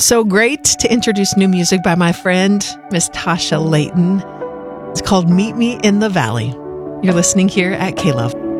So great to introduce new music by my friend, Miss Tasha Layton. It's called Meet Me in the Valley. You're listening here at K-Love.